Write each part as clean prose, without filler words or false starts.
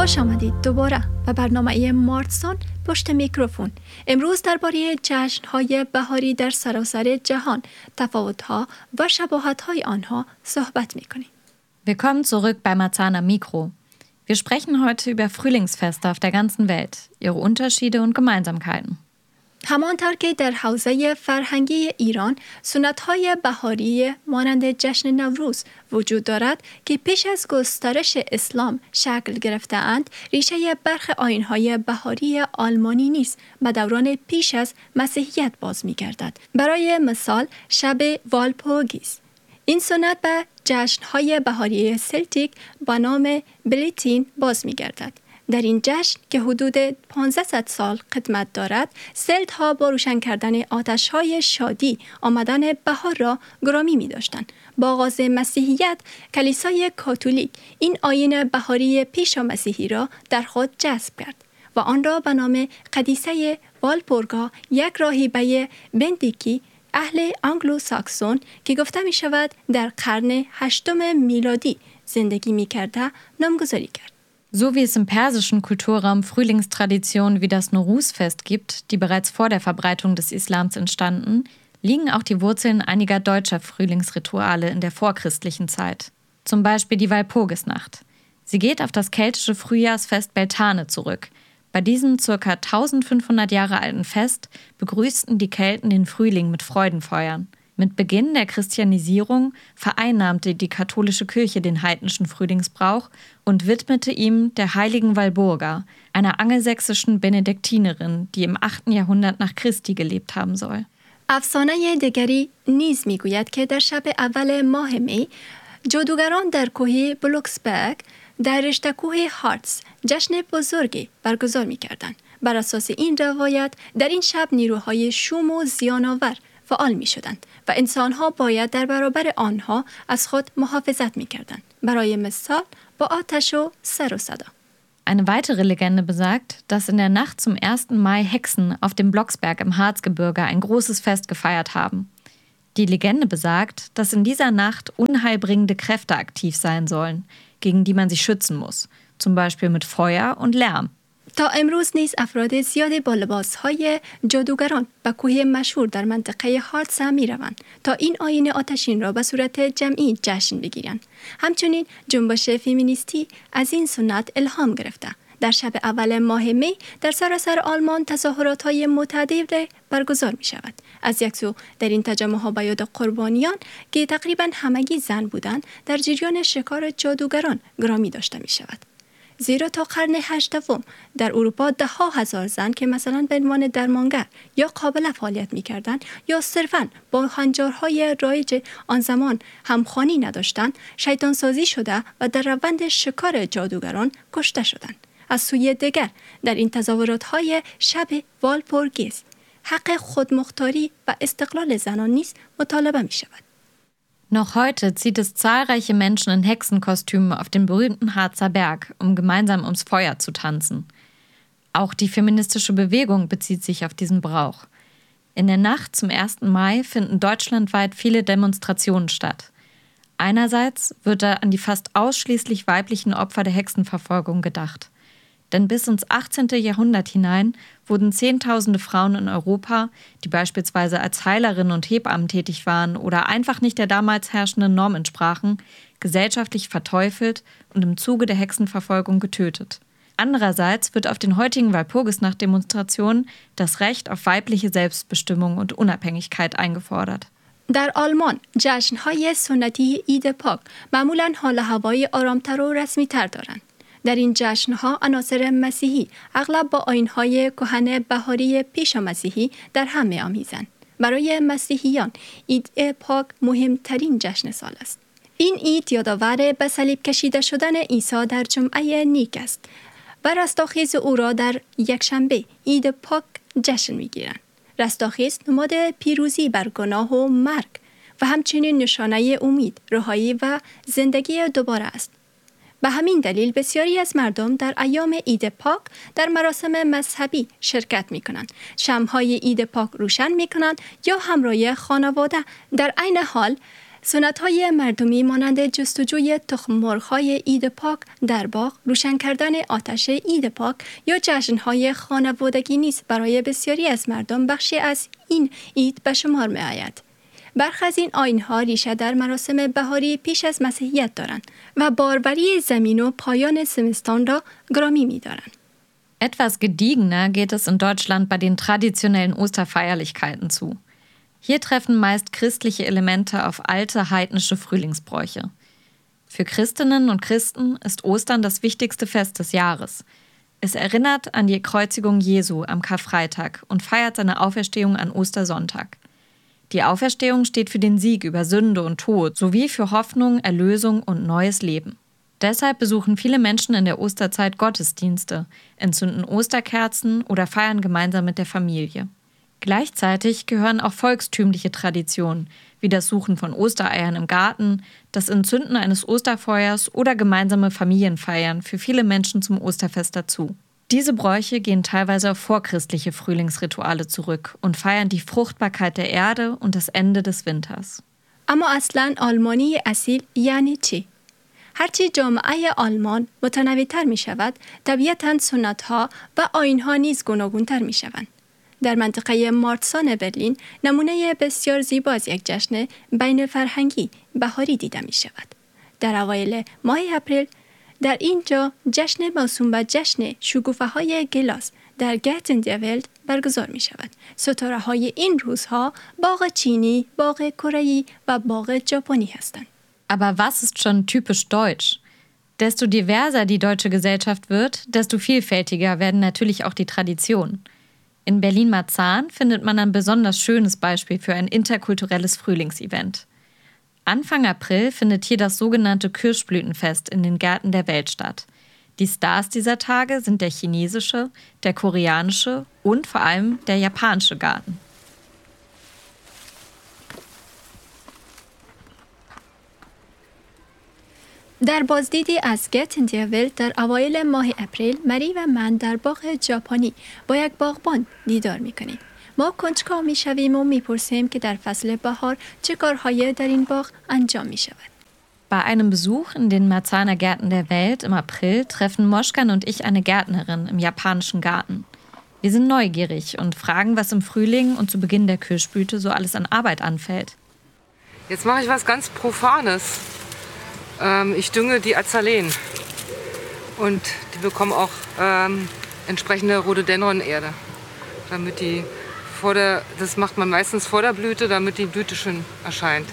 خوش آمدید دوباره به برنامه مارتسون پشت میکروفون. امروز درباره جشن‌های بهاری در سراسر جهان، تفاوت‌ها و شباهت‌های آنها صحبت می‌کنیم. Willkommen zurück bei Marzahner Mikro. Wir sprechen heute über Frühlingsfeste auf der ganzen Welt, ihre Unterschiede und Gemeinsamkeiten. همانطور که در حوزه فرهنگی ایران سنت‌های بهاری مانند جشن نوروز وجود دارد که پیش از گسترش اسلام شکل گرفته‌اند، ریشه برخی آیین‌های بهاری آلمانی نیز به دوران پیش از مسیحیت باز می‌گردد. برای مثال شب والپورگیس. این سنت به جشن‌های بهاری سلتیک با نام بلیتین باز می‌گردد. در این جشن که حدود 1500 سال قدمت دارد، سلت‌ها با روشن کردن آتش‌های شادی آمدن بهار را گرامی می‌داشتند. با آغاز مسیحیت، کلیسای کاتولیک این آیین بهاری پیش از مسیحی را در خود جذب کرد و آن را به نام قدیسه والپورگا، یک راهبه بندیکی اهل آنگلو ساکسون که گفته می شود در قرن 8 میلادی زندگی می کرده نامگذاری کرد. So wie es im persischen Kulturraum Frühlingstraditionen wie das Nowruz-Fest gibt, die bereits vor der Verbreitung des Islams entstanden, liegen auch die Wurzeln einiger deutscher Frühlingsrituale in der vorchristlichen Zeit. Zum Beispiel die Walpurgisnacht. Sie geht auf das keltische Frühjahrsfest Beltane zurück. Bei diesem ca. 1500 Jahre alten Fest begrüßten die Kelten den Frühling mit Freudenfeuern. Mit Beginn der Christianisierung vereinnahmte die katholische Kirche den heidnischen Frühlingsbrauch und widmete ihm der heiligen Walburga, einer angelsächsischen Benediktinerin, die im 8. Jahrhundert nach Christi gelebt haben soll. افسانه دیگری نیز میگوید که در شب اول ماه می جادوگران در کوه بلوکسبرگ در رشته کوه هارتس جشن بزرگی برگزار می‌کردند. بر اساس این روایت در این شب نیروهای شوم و زیان‌آور فعال می‌شدند و انسان‌ها باید در برابر آنها از خود محافظت می‌کردند. برای مثال با آتش و سر و صدا. Eine weitere Legende besagt, dass in der Nacht zum 1. Mai Hexen auf dem Blocksberg im Harzgebirge ein großes Fest gefeiert haben. Die Legende besagt, dass in dieser Nacht unheilbringende Kräfte aktiv sein sollen, gegen die man sich schützen muss, zum Beispiel mit Feuer und Lärm. تا امروز نیز افراد زیادی با لباس‌های جادوگران به کوه مشهور در منطقه هارتس می‌روند تا این آیین آتشین را به صورت جمعی جشن بگیرند. همچنین جنبش فمینیستی از این سنت الهام گرفته. در شب اول ماه می در سراسر آلمان تظاهرات‌های متعددی برگزار می‌شود. از یک سو در این تجمع‌ها به یاد قربانیان که تقریباً همگی زن بودند، در جریان شکار جادوگران گرامی داشته می‌شود. زیرا تا قرن 8 در اروپا 10,000 زن که مثلا به عنوان درمانگر یا قابله فعالیت می‌کردند یا صرفاً با هنجارهای رایج آن زمان همخوانی نداشتند، شیطانسازی شده و در روند شکار جادوگران کشته شدند. از سوی دیگر در این تظاهرات‌های شب والپورگیس حق خودمختاری و استقلال زنان نیز مطالبه می‌شود. Noch heute zieht es zahlreiche Menschen in Hexenkostümen auf den berühmten Harzer Berg, um gemeinsam ums Feuer zu tanzen. Auch die feministische Bewegung bezieht sich auf diesen Brauch. In der Nacht zum 1. Mai finden deutschlandweit viele Demonstrationen statt. Einerseits wird da an die fast ausschließlich weiblichen Opfer der Hexenverfolgung gedacht. Denn bis ins 18. Jahrhundert hinein wurden Zehntausende Frauen in Europa, die beispielsweise als Heilerinnen und Hebammen tätig waren oder einfach nicht der damals herrschenden Norm entsprachen, gesellschaftlich verteufelt und im Zuge der Hexenverfolgung getötet. Andererseits wird auf den heutigen Walpurgisnacht-Demonstrationen das Recht auf weibliche Selbstbestimmung und Unabhängigkeit eingefordert. در آلمان جشن‌های سنتی عید پاک معمولاً حال هوای آرامتر و رسمی‌تر دارند. در این جشن‌ها عناصر مسیحی اغلب با آیین‌های کهن بهاری پیش از مسیحی در هم می‌آمیزند. برای مسیحیان عید پاک مهمترین جشن سال است. این عید یادآور به صلیب کشیده شدن عیسی در جمعه نیک است و رستاخیز او را در یکشنبه عید پاک جشن می‌گیرند. رستاخیز نماد پیروزی بر گناه و مرگ و همچنین نشانه امید، رهایی و زندگی دوباره است. به همین دلیل بسیاری از مردم در ایام عید پاک در مراسم مذهبی شرکت می کنند. شمع‌های عید پاک روشن می کنند یا همراه خانواده در عین حال سنت‌های مردمی مانند جستجوی تخم مرغ‌های عید پاک در باغ، روشن کردن آتش عید پاک یا جشن‌های خانوادگی نیز برای بسیاری از مردم بخشی از این عید به شمار می‌آید. برخی از این آیین‌ها ریشه در مراسم بهاری پیش از مسیحیت دارند و باروری زمین و پایان زمستان را گرامی می‌دارند. Etwas gediegener geht es in Deutschland bei den traditionellen Osterfeierlichkeiten zu. Hier treffen meist christliche Elemente auf alte heidnische Frühlingsbräuche. Für Christinnen und Christen ist Ostern das wichtigste Fest des Jahres. Es erinnert an die Kreuzigung Jesu am Karfreitag und feiert seine Auferstehung an Ostersonntag. Die Auferstehung steht für den Sieg über Sünde und Tod sowie für Hoffnung, Erlösung und neues Leben. Deshalb besuchen viele Menschen in der Osterzeit Gottesdienste, entzünden Osterkerzen oder feiern gemeinsam mit der Familie. Gleichzeitig gehören auch volkstümliche Traditionen, wie das Suchen von Ostereiern im Garten, das Entzünden eines Osterfeuers oder gemeinsame Familienfeiern für viele Menschen zum Osterfest dazu. Diese Bräuche gehen teilweise auf vorchristliche Frühlingsrituale zurück und feiern die Fruchtbarkeit der Erde und das Ende des Winters. اما اصلاً آلمانی اصیل یعنی چی؟ هرچی جامعه آلمان متنوع‌تر می شود، طبیعتاً سنت‌ها و آیین‌ها نیز گوناگون‌تر می شوند. در منطقه مارتسان برلین نمونه بسیار زیبا از یک جشن بین فرهنگی بهاری دیده می شود. در اوایل ماه اپریل در اینجا جشن موسوم به جشن شکوفه‌های گلاس در گتندیولد برگزار می شود. ستاره‌های این روزها باغ چینی، باغ کره‌ای و باغ ژاپنی هستند. Aber was ist schon typisch deutsch? Desto diverser die deutsche Gesellschaft wird, desto vielfältiger werden natürlich auch die Traditionen. In Berlin-Marzahn findet man ein besonders schönes Beispiel für ein interkulturelles Frühlingsevent. Anfang April findet hier das sogenannte Kirschblütenfest in den Gärten der Welt statt. Die Stars dieser Tage sind der chinesische, der koreanische und vor allem der japanische Garten. در بازدیدی از گتندیولد در اوایل ماه اپریل، مری و من در باغ ژاپنی با یک باغبان دیدار می‌کنیم. ما کنجکاو می‌شویم و می‌پرسیم که در فصل بهار چه کارهایی در این باغ انجام می‌شود. Bei einem Besuch in den Marzahner Gärten der Welt im April treffen Moschkan und ich eine Gärtnerin im japanischen Garten. Wir sind neugierig und fragen, was im Frühling und zu Beginn der Kirschblüte so alles an Arbeit anfällt. Jetzt mache ich was ganz Profanes. Ich dünge die Azaleen und die bekommen auch entsprechende Rhododendron-Erde, damit die das macht man meistens vor der Blüte, damit die Blüte schön erscheint.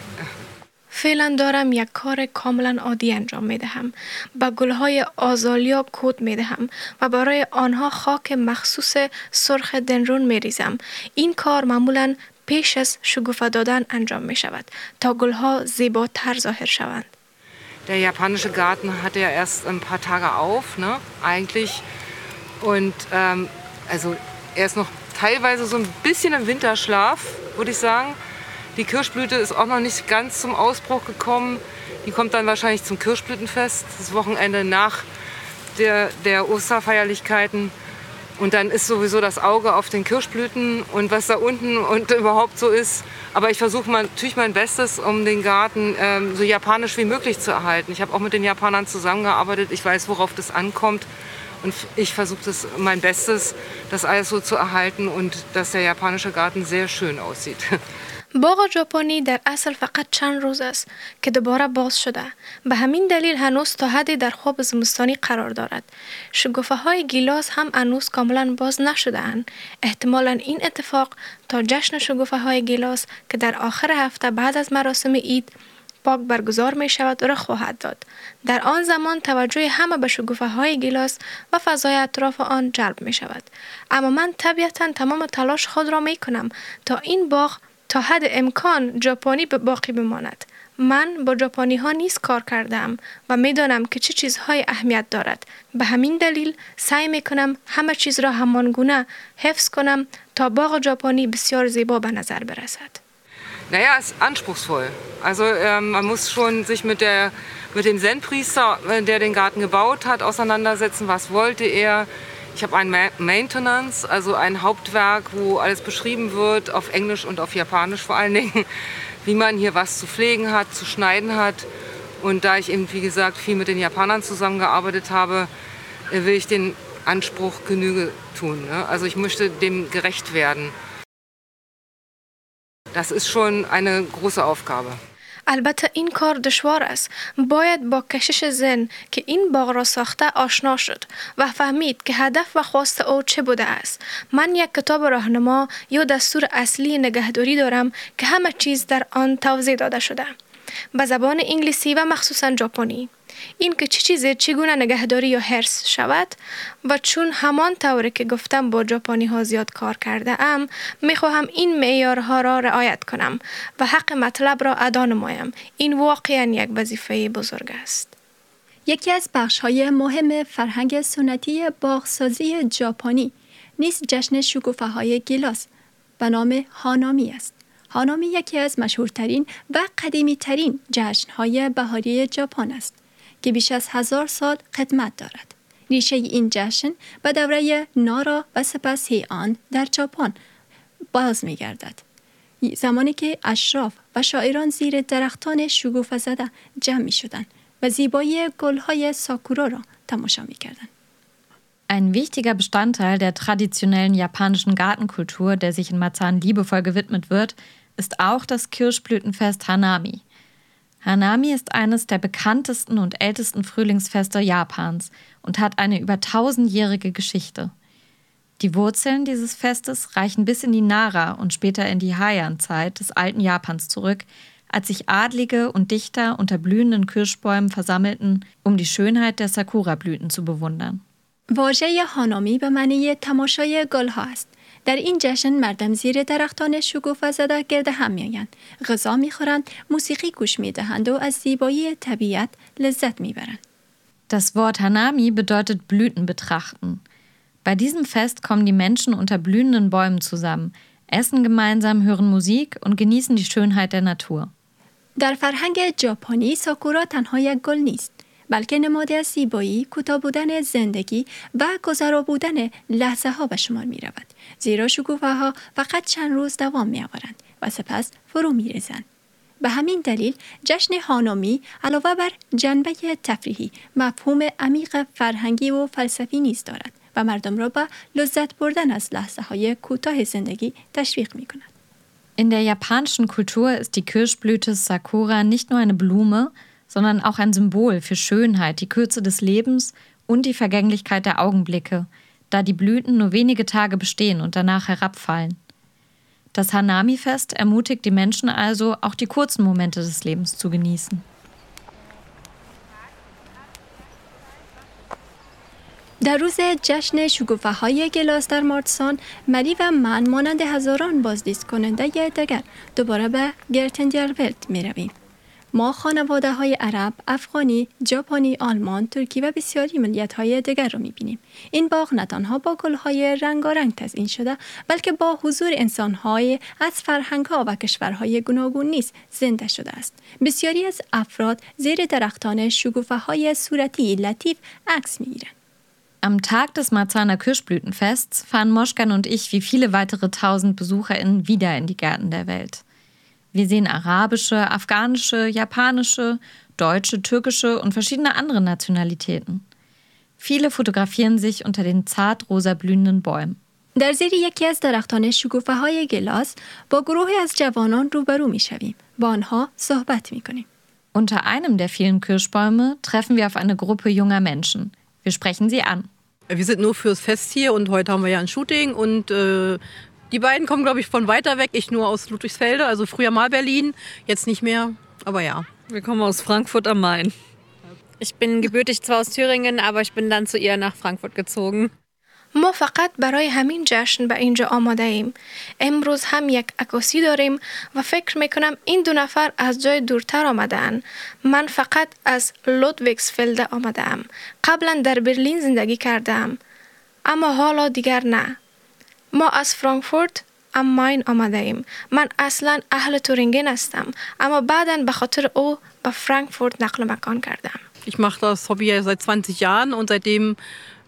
فعلا دارم یک کار کاملا عادی انجام می دهم. با گلهای آزالیا کود می دهم و برای آنها خاک مخصوص سرخ دندرون می ریزم. این کار معمولا پیش از شکوفه دادن انجام می شود تا گلها زیباتر ظاهر شوند. Der japanische Garten hatte ja erst ein paar Tage auf, ne, eigentlich. Und also er ist noch teilweise so ein bisschen im Winterschlaf, würde ich sagen. Die Kirschblüte ist auch noch nicht ganz zum Ausbruch gekommen. Die kommt dann wahrscheinlich zum Kirschblütenfest, das Wochenende nach der Osterfeierlichkeiten. Und dann ist sowieso das Auge auf den Kirschblüten und was da unten und überhaupt so ist. Aber ich versuche natürlich mein Bestes, um den Garten so japanisch wie möglich zu erhalten. Ich habe auch mit den Japanern zusammengearbeitet. Ich weiß, worauf das ankommt. Und ich versuche mein Bestes, das alles so zu erhalten und dass der japanische Garten sehr schön aussieht. باغ ژاپنی در اصل فقط چند روز است که دوباره باز شده. به همین دلیل هنوز تا حدی در خواب زمستانی قرار دارد. شکوفه های گیلاس هم هنوز کاملا باز نشده اند. احتمالاً این اتفاق تا جشن شکوفه های گیلاس که در آخر هفته بعد از مراسم عید پاک برگزار می شود را خواهد داد. در آن زمان توجه همه به شکوفه های گیلاس و فضای اطراف آن جلب می شود. اما من طبیعتاً تمام تلاش خود را می کنم تا این باغ تا حد امکان ژاپنی باقی بماند. من با ژاپنی ها نیز کار کردم و می دانم که چه چیزهای اهمیت دارد. به همین دلیل سعی می کنم همه چیز را همانگونه حفظ کنم تا باغ ژاپنی بسیار زیبا به نظر برسد. Naja, es ist anspruchsvoll. Also man muss schon sich mit dem Zen-Priester, der den Garten gebaut hat, auseinandersetzen. Was wollte er? Ich habe ein Maintenance, also ein Hauptwerk, wo alles beschrieben wird, auf Englisch und auf Japanisch vor allen Dingen. wie man hier was zu pflegen hat, zu schneiden hat. Und da ich eben, wie gesagt, viel mit den Japanern zusammengearbeitet habe, will ich den Anspruch Genüge tun. Ne? Also ich möchte dem gerecht werden. Das ist schon eine große Aufgabe. البته این کار دشوار است. باید با کشش ذهن که این باغ را ساخته آشنا شد و فهمید که هدف و خواست او چه بوده است. من یک کتاب راهنما یا دستور اصلی نگهداری دارم که همه چیز در آن توضیح داده شده. به زبان انگلیسی و مخصوصاً ژاپنی. این که چه چیزی چگونه نگهداری یا حفظ شود و چون همان طوری که گفتم با ژاپنی ها زیاد کار کرده ام میخواهم این معیارها را رعایت کنم و حق مطلب را ادا نمایم. این واقعا یک وظیفه بزرگ است. یکی از بخش‌های مهم فرهنگ سنتی باغسازی ژاپنی نیز جشن شکوفه‌های گیلاس به نام هانامی است. هانامی یکی از مشهورترین و قدیمی‌ترین جشن‌های بهاری ژاپن است که بیش از 1000 سال قدمت دارد. ریشه این جشن به دوره نارا و سپس هیئان در ژاپن باز می‌گردد. زمانی که اشراف و شاعران زیر درختان شکوفه زده جمع می‌شدند و زیبایی گل‌های ساکورا را تماشا می‌کردند. Ein wichtiger Bestandteil der traditionellen japanischen Gartenkultur, der sich in Marzahn liebevoll gewidmet wird, ist auch das Kirschblütenfest Hanami. Hanami ist eines der bekanntesten und ältesten Frühlingsfeste Japans und hat eine über 1000-jährige Geschichte. Die Wurzeln dieses Festes reichen bis in die Nara und später in die Heian-Zeit des alten Japans zurück, als sich Adlige und Dichter unter blühenden Kirschbäumen versammelten, um die Schönheit der Sakura-Blüten zu bewundern. واژه هانامی به معنی تماشای گل‌ها است. در این جشن مردم زیر درختان شکوفه زده گرد هم می‌آیند، غذا می‌خورند، موسیقی گوش می‌دهند و از زیبایی طبیعت لذت می‌برند. Das Wort Hanami bedeutet Blüten betrachten. Bei diesem Fest kommen die Menschen unter blühenden Bäumen zusammen, essen gemeinsam, hören Musik und genießen die Schönheit der Natur. در فرهنگ ژاپنی ساکورا تنها یک گل نیست، بلکه نماد از زیبایی، کوتاه بودن زندگی و گذرا بودن لحظه ها به شمار می رود. زیرا شکوفه ها فقط چند روز دوام می آورند و سپس فرو می ریزند. به همین دلیل جشن هانامی علاوه بر جنبه تفریحی مفهوم عمیق فرهنگی و فلسفی نیز دارد و مردم را به لذت بردن از لحظه های کوتاه زندگی تشویق می کند. In der japanischen Kultur ist die Kirschblüte Sakura nicht nur eine Blume, sondern auch ein Symbol für Schönheit, die Kürze des Lebens und die Vergänglichkeit der Augenblicke, da die Blüten nur wenige Tage bestehen und danach herabfallen. Das Hanami-Fest ermutigt die Menschen also, auch die kurzen Momente des Lebens zu genießen. در روز جشن شکوفه‌های گیلاس در مارسان، مری و من مانند هزاران بازدید کننده دیگر دوباره به گرتندیارولت می رویم. ما خانواده‌های عرب، افغانی، ژاپنی، آلمان، ترکی و بسیاری ملیت‌های دیگر را می‌بینیم. این باغ نه تنها با گل‌های رنگارنگ تزیین شده، بلکه با حضور انسان‌های از فرهنگ‌ها و کشورهای گوناگون نیز زنده شده است. بسیاری از افراد زیر درختان شکوفه‌های صورتی لطیف عکس می‌گیرند. Am Tag des Marzahner Kirschblütenfests fahren Moschkan und ich wie viele weitere 1000 BesucherInnen wieder in die Gärten der Welt. Wir sehen arabische, afghanische, japanische, deutsche, türkische und verschiedene andere Nationalitäten. Viele fotografieren sich unter den zart rosa blühenden Bäumen. در زیر یکی از درختان شکوفه‌های گیلاس با گروهی از جوانان روبرو می‌شویم. با آنها صحبت می‌کنیم. Unter einem der vielen Kirschbäume treffen wir auf eine Gruppe junger Menschen. Wir sprechen sie an. Wir sind nur fürs Fest hier und heute haben wir ja ein Shooting und die beiden kommen, glaube ich, von weiter weg. Ich nur aus Ludwigsfelde, also früher mal Berlin, jetzt nicht mehr, aber ja. Wir kommen aus Frankfurt am Main. Ich bin gebürtig zwar aus Thüringen, aber ich bin dann zu ihr nach Frankfurt gezogen. ما فقط برای همین جشن به اینجا آماده ایم. امروز هم یک عکاسی داریم و فکر میکنم این دو نفر از جای دورتر آمدن. من فقط از لودویگسفلد آمده ام. قبلا در برلین زندگی کردم، اما حالا دیگر نه. ما از فرانکفورت ام ماین آمده ایم. من اصلا اهل تورینگن هستم، اما بعداً به خاطر او به فرانکفورت نقل مکان کردم. Ich mache das Hobby ja seit 20 Jahren und seitdem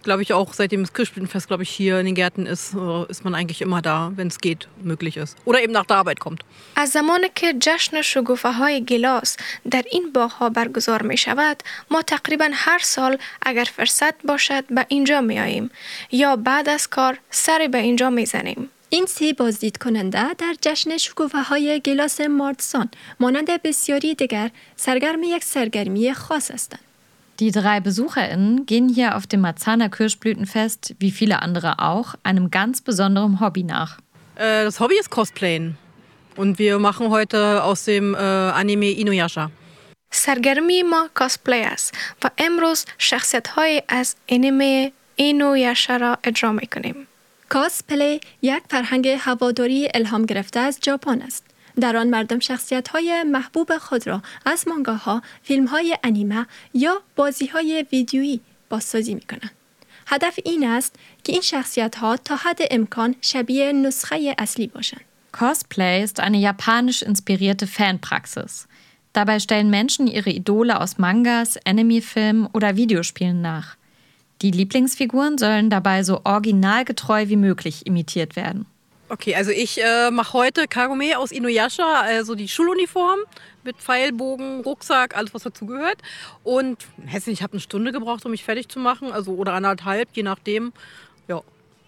glaube ich, auch seitdem das Kirschblütenfest, glaube ich, hier in den Gärten ist, ist man eigentlich immer da, wenn es geht, möglich ist. Oder eben nach der Arbeit kommt. از زمانی که جشن شکوفه های گیلاس در این باغ ها برگزار می شود، ما تقریبا هر سال اگر فرصت باشد به اینجا می آییم یا بعد از کار سری به اینجا می زنیم. این 3 بازدید کننده در جشن شکوفه های گیلاس مارتسان مانند بسیاری دیگر سرگرم یک سرگرمی خاص هستند. Die 3 BesucherInnen gehen hier auf dem Marzahner Kirschblütenfest, wie viele andere auch, einem ganz besonderen Hobby nach. Das Hobby ist Cosplayen. Und wir machen heute aus dem Anime Inuyasha. سرگرمی ما کاسپلی است و امروز شخصیت های از انیمه اینویاشا را اجرا می کنیم. کاسپلی یک فرهنگ هواداری الهام گرفته از ژاپن است. در آن مردم شخصیت‌های محبوب خود را از مانگاها، فیلم‌های انیمه یا بازی‌های ویدیویی بازسازی می‌کنند. هدف این است که این شخصیت‌ها تا حد امکان شبیه نسخه اصلی باشند. Cosplay ist eine japanisch inspirierte Fanpraxis. Dabei stellen Menschen ihre Idole aus Mangas, Anime-Filmen oder Videospielen nach. Die Lieblingsfiguren sollen dabei so originalgetreu wie möglich imitiert werden. Okay, also ich mache heute Kagome aus Inuyasha, also die Schuluniform mit Pfeilbogen, Rucksack, alles was dazugehört. Und ich habe eine Stunde gebraucht, um mich fertig zu machen, also oder 1,5, je nachdem. Ja.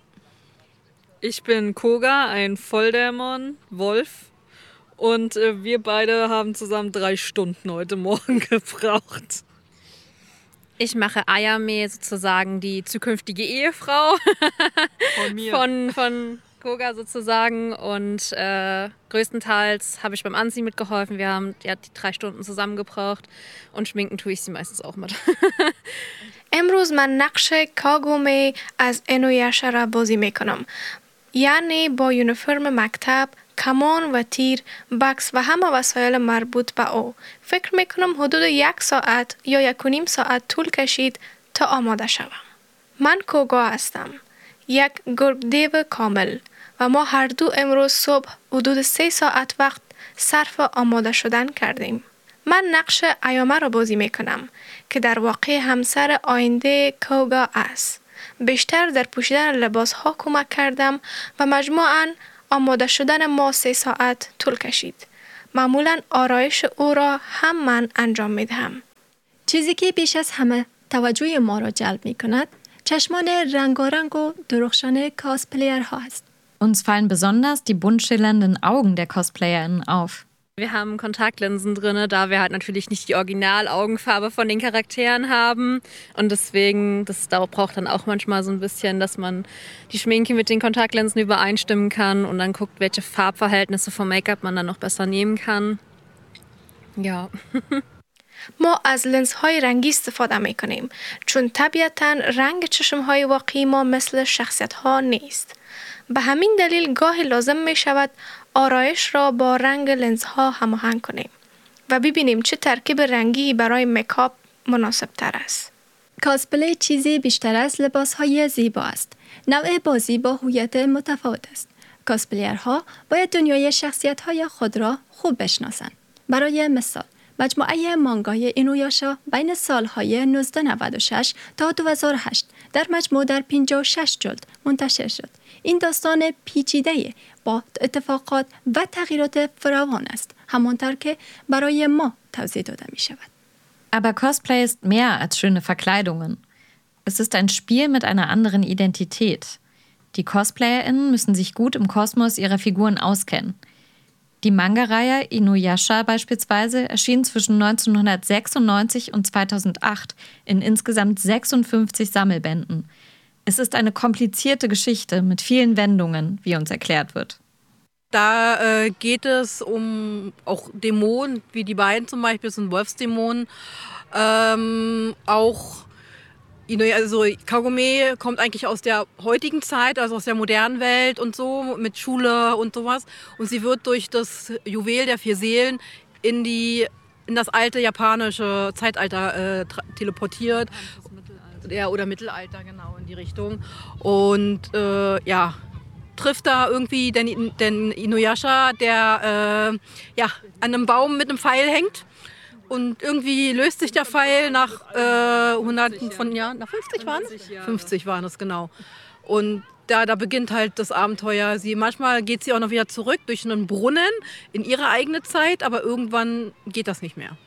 Ich bin Koga, ein Volldämon, Wolf. Und wir beide haben zusammen 3 Stunden heute Morgen gebraucht. Ich mache Ayame, sozusagen die zukünftige Ehefrau Von mir. von Koga sozusagen. Und größtenteils habe ich beim Anziehen mitgeholfen. Wir haben die 3 Stunden zusammen gebraucht. Und schminken tue ich sie meistens auch mit. امروز من نقش کاگومه از اینویاشا را بازی می کنم. یعنی با یونیفرم مکتب، کمان و تیر، بکس و همه وسایل مربوط به او. فکر می کنم حدود 1 ساعت یا 1.5 ساعت طول کشید تا آماده شوم. من کوگا هستم. یک گرگ دیو کامل و ما هر دو امروز صبح حدود 3 ساعت وقت صرف آماده شدن کردیم. من نقش ایامه را بازی می کنم که در واقع همسر آینده کوگا است. بیشتر در پوشیدن لباس ها کمک کردم و مجموعاً آماده شدن ما 3 ساعت طول کشید. معمولاً آرایش او را هم من انجام می دهم. چیزی که بیش از همه توجه ما را جلب می کند، چشمان رنگارنگ و درخشان کاسپلیرها است. Uns fallen besonders die bunt schillernden Augen der CosplayerInnen auf. Wir haben Kontaktlinsen drin, da wir halt natürlich nicht die Original-Augenfarbe von den Charakteren haben. Und deswegen, das braucht dann auch manchmal so ein bisschen, dass man die Schminke mit den Kontaktlinsen übereinstimmen kann und dann guckt, welche Farbverhältnisse vom Make-up man dann noch besser nehmen kann. Ja. ما از لنزهای رنگی استفاده می کنیم چون طبیعتاً رنگ چشمهای واقعی ما مثل شخصیت ها نیست. به همین دلیل گاهی لازم می شود آرایش را با رنگ لنزها هماهنگ کنیم و ببینیم چه ترکیب رنگی برای میکاپ مناسب تر است. کاسپلی چیزی بیشتر از لباسهای زیبا است. نوع بازی با هویت متفاوت است. کاسپلیرها باید دنیای شخصیت‌های خود را خوب بشناسند. برای مثال، مجموعه مانگای اینویاشا بین سالهای 1996 تا 2008 در مجموع در 56 جلد منتشر شد. این داستان پیچیده با اتفاقات و تغییرات فراوان است، همانطور که برای ما توضیح داده می شود. Aber Cosplay ist mehr als schöne Verkleidungen. Es ist ein Spiel mit einer anderen Identität. Die CosplayerInnen müssen sich gut im Kosmos ihrer Figuren auskennen. Die Manga-Reihe Inuyasha beispielsweise erschien zwischen 1996 und 2008 in insgesamt 56 Sammelbänden. Es ist eine komplizierte Geschichte mit vielen Wendungen, wie uns erklärt wird. Da geht es um auch Dämonen, wie die beiden zum Beispiel, das sind Wolfsdämonen. Also Kagome kommt eigentlich aus der heutigen Zeit, also aus der modernen Welt und so, mit Schule und sowas. Und sie wird durch das Juwel der 4 Seelen in das alte japanische Zeitalter teleportiert. Ja, oder Mittelalter, genau, in die Richtung. Und trifft da irgendwie den Inuyasha, der an einem Baum mit einem Pfeil hängt. Und irgendwie löst sich der Pfeil nach Hunderten von Jahren, nach 50 waren es? 50 waren es, genau. Und da beginnt halt das Abenteuer. Manchmal geht sie auch noch wieder zurück durch einen Brunnen in ihre eigene Zeit, aber irgendwann geht das nicht mehr.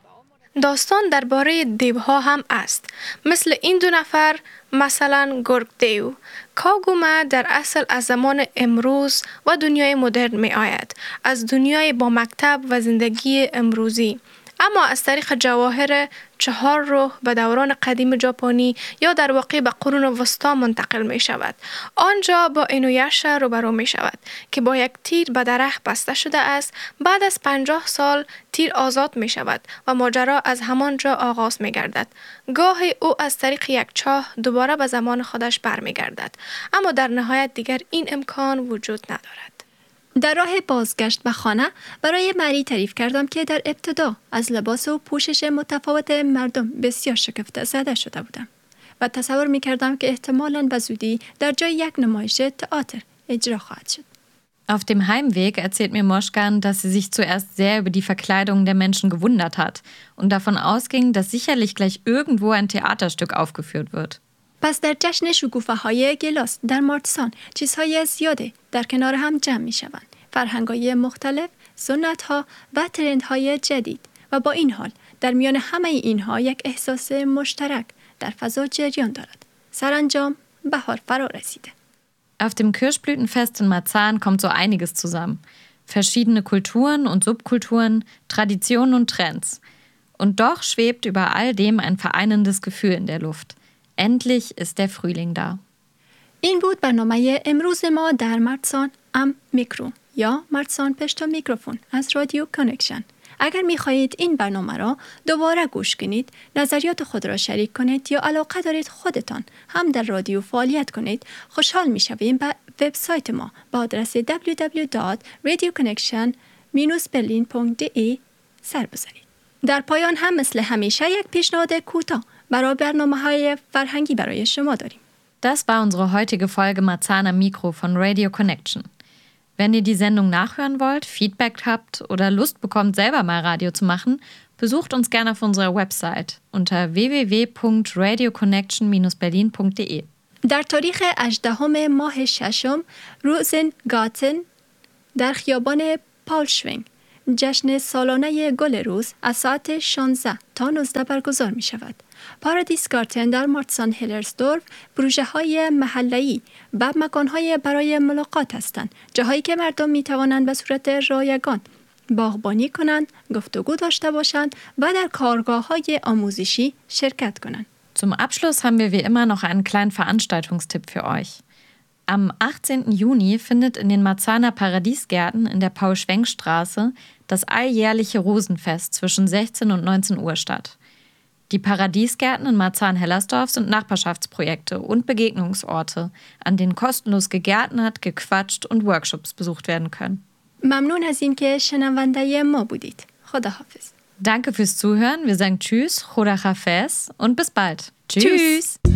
داستان درباره دیوها هم است. مثل این دو نفر، مثلا گرگ دیو. کاگوما در اصل از زمان امروز و دنیای مدرن می آید. از دنیای با مکتب و زندگی امروزی. اما از طریق جواهر 4 روح به دوران قدیم ژاپنی یا در واقع به قرون وسطا منتقل می شود. آنجا با اینویاشا روبرو می شود که با یک تیر به درخت بسته شده است. بعد از 50 سال تیر آزاد می شود و ماجرا از همانجا آغاز می گردد. گاهی او از طریق یک چاه دوباره به زمان خودش برمی گردد. اما در نهایت دیگر این امکان وجود ندارد. در راه بازگشت به خانه برای مری تعریف کردم که در ابتدا از لباس و پوشش متفاوت مردم بسیار شگفت زده شده بودم و تصور می کردم که احتمالاً به زودی در جای یک نمایش تئاتر اجرا خواهد شد. Auf dem Heimweg erzählt mir Moschgan, dass sie sich zuerst sehr über die Verkleidung der Menschen gewundert hat und davon ausging, dass sicherlich gleich irgendwo ein Theaterstück aufgeführt wird. پس در جشن شکوفه‌های گلاس در مارتسان چیزهای زیاده در کنار هم جمع می شوند. فرهنگ‌های مختلف، سنت‌ها و ترندهای جدید و با این حال در میان همه اینها یک احساس مشترک در فضا جریان دارد. سرانجام بهار فرا رسیده. Auf dem Kirschblütenfest in Marzahn kommt so einiges zusammen. Verschiedene Kulturen und Subkulturen, Traditionen und Trends. Und doch schwebt über all dem ein vereinendes Gefühl in der Luft. Endlich ist der Frühling da. این بود برنامه امروز ما در مارتسان ام میکرو یا مارتسان پشت میکروفون از رادیو کانکشن. اگر میخواهید این برنامه را دوباره گوش کنید، نظریات خود را شریک کنید یا علاقه دارید خودتان هم در رادیو فعالیت کنید، خوشحال میشویم به وبسایت ما با آدرس www.radioconnection-berlin.de سر بزنید. در پایان هم مثل همیشه یک پیشنهاد کوتاه برای برنامه‌های فرهنگی برای شما داریم. Das war unsere heutige Folge Marzahn am Mikro von Radio Connection. Wenn ihr die Sendung nachhören wollt, Feedback habt oder Lust bekommt, selber mal Radio zu machen, besucht uns gerne auf unserer Website unter www.radioconnection-berlin.de. در تاریخ 18 ماه ششم روزنگاتن در خیابان پاولشوینگ جشن سالانه گل روز از ساعت 16 تا 19 برگزار می شود. پارادیس گارتن در مارتسان هیلرسدورف پروژه های محلی و مکان های برای ملاقات هستند. جاهایی که مردم می توانند به صورت رایگان باغبانی کنند، گفتگو داشته باشند و در کارگاه های آموزشی شرکت کنند. Zum Abschluss haben wir wie immer noch einen kleinen Veranstaltungstipp für euch. Am 18. Juni findet in den Marzahner Paradiesgärten in der Paul-Schwenk-Straße das alljährliche Rosenfest zwischen 16 und 19 Uhr statt. Die Paradiesgärten in Marzahn-Hellersdorf sind Nachbarschaftsprojekte und Begegnungsorte, an denen kostenlos gegärtnert, gequatscht und Workshops besucht werden können. ممنون از اینکه شنونده ما بودید. خداحافظ. Danke fürs Zuhören. Wir sagen Tschüss, Choda Hafez und bis bald. Tschüss.